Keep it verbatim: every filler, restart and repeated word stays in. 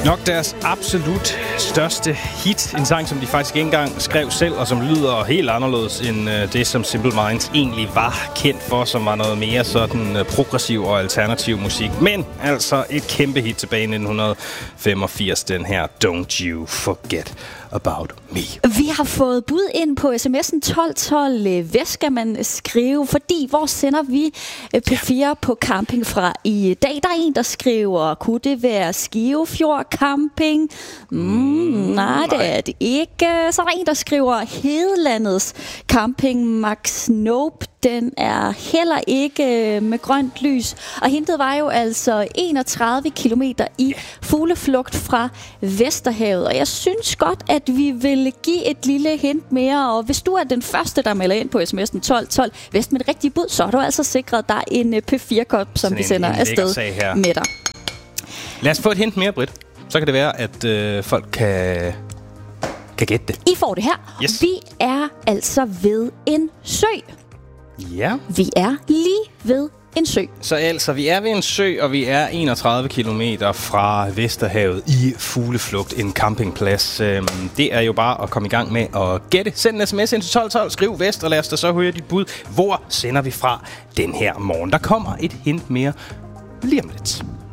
Nok deres absolut største hit. En sang, som de faktisk ikke engang skrev selv, og som lyder helt anderledes end øh, det, som Simple Minds egentlig var kendt for, som var noget mere sådan øh, progressiv og alternativ musik. Men altså et kæmpe hit tilbage i nitten femogfirs, den her Don't You Forget About Me. Vi har fået bud ind på sms'en tolv tolv. Hvad skal man skrive? Fordi hvor sender vi P fire ja. på camping fra i dag? Der er en, der skriver, kunne det være Skivefjord Camping? Mm, nej, det er det ikke. Så er der en, der skriver Hedelandets Camping. Max Nope, den er heller ikke med grønt lys. Og hintet var jo altså enogtredive kilometer i fugleflugt fra Vesterhavet. Og jeg synes godt, at vi vil give et lille hint mere. Og hvis du er den første, der melder ind på sms'en tolv tolv, vest med et rigtigt bud, så har du altså sikret dig en P fire-kop, som sådan vi sender en, en afsted med dig. Lad os få et hint mere, Britt. Så kan det være, at øh, folk kan, kan gætte det. I får det her. Yes. Vi er altså ved en sø. Ja. Vi er lige ved en sø. Så altså, vi er ved en sø, og vi er enogtredive kilometer fra Vesterhavet i fugleflugt, en campingplads. Øhm, det er jo bare at komme i gang med at gætte. Send en sms ind til tolv tolv, skriv Vest, og lad os da så høre dit bud. Hvor sender vi fra den her morgen? Der kommer et hint mere lige om lidt.